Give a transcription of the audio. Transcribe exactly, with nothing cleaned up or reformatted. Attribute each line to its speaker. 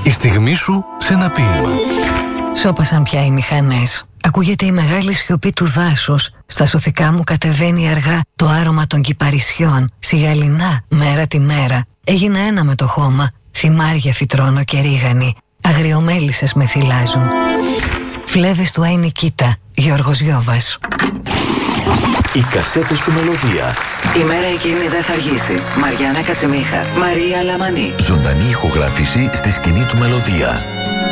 Speaker 1: Η στιγμή σου σε ένα ποίημα.
Speaker 2: Σώπασαν πια οι μηχανές. Ακούγεται η μεγάλη σιωπή του δάσους. Στα σωθικά μου κατεβαίνει αργά το άρωμα των κυπαρισιών. Σιγαλινά, μέρα τη μέρα. Έγινα ένα με το χώμα. Θυμάρια φυτρώνω και ρίγανη. Αγριομέλισσες με θυλάζουν. Φλέβες του Άι Νικίτα, Γιώργος Γιώβας.
Speaker 3: Οι κασέτες του Μελωδία.
Speaker 4: Η μέρα εκείνη δεν θα αργήσει. Μαριάννα Κατσιμίχα, Μαρία Λαμανή.
Speaker 3: Ζωντανή ηχογράφηση στη σκηνή του Μελωδία.